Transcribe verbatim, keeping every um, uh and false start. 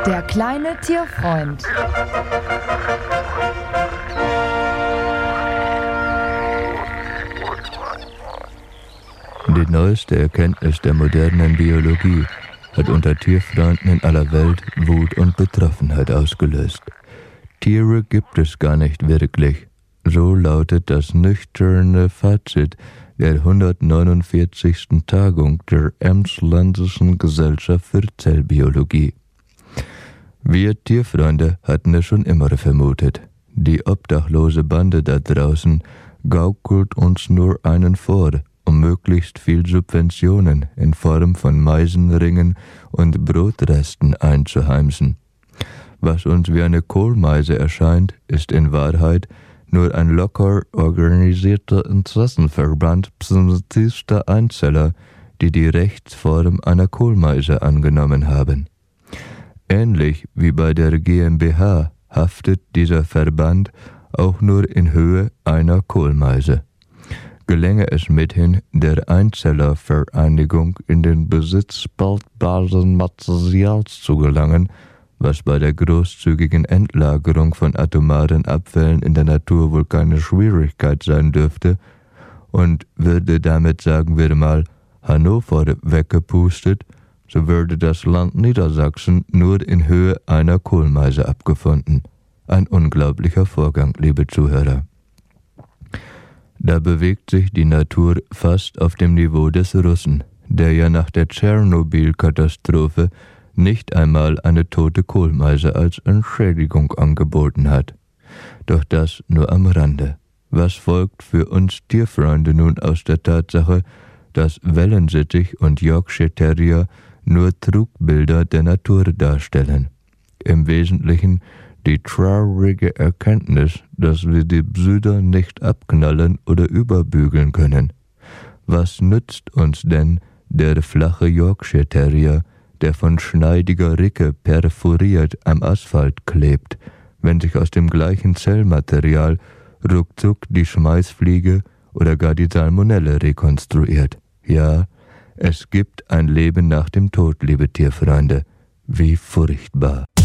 Der kleine Tierfreund. Die neueste Erkenntnis der modernen Biologie hat unter Tierfreunden in aller Welt Wut und Betroffenheit ausgelöst. Tiere gibt es gar nicht wirklich. So lautet das nüchterne Fazit der hundertneunundvierzigsten Tagung der Emsländischen Gesellschaft für Zellbiologie. Wir Tierfreunde hatten es schon immer vermutet. Die obdachlose Bande da draußen gaukelt uns nur einen vor, um möglichst viel Subventionen in Form von Meisenringen und Brotresten einzuheimsen. Was uns wie eine Kohlmeise erscheint, ist in Wahrheit nur ein locker organisierter Interessenverband primitivster Einzeller, die die Rechtsform einer Kohlmeise angenommen haben. Ähnlich wie bei der GmbH haftet dieser Verband auch nur in Höhe einer Kohlmeise. Gelänge es mithin, der Einzellervereinigung in den Besitz baldbaren Materials zu gelangen, was bei der großzügigen Endlagerung von atomaren Abfällen in der Natur wohl keine Schwierigkeit sein dürfte, und würde damit, sagen wir mal, Hannover weggepustet, so würde das Land Niedersachsen nur in Höhe einer Kohlmeise abgefunden. Ein unglaublicher Vorgang, liebe Zuhörer. Da bewegt sich die Natur fast auf dem Niveau des Russen, der ja nach der Tschernobyl-Katastrophe nicht einmal eine tote Kohlmeise als Entschädigung angeboten hat. Doch das nur am Rande. Was folgt für uns Tierfreunde nun aus der Tatsache, dass Wellensittich und Yorkshire Terrier nur Trugbilder der Natur darstellen? Im Wesentlichen die traurige Erkenntnis, dass wir die Pseuder nicht abknallen oder überbügeln können. Was nützt uns denn der flache Yorkshire Terrier, der von schneidiger Ricke perforiert am Asphalt klebt, wenn sich aus dem gleichen Zellmaterial ruckzuck die Schmeißfliege oder gar die Salmonelle rekonstruiert? Ja, es gibt ein Leben nach dem Tod, liebe Tierfreunde. Wie furchtbar.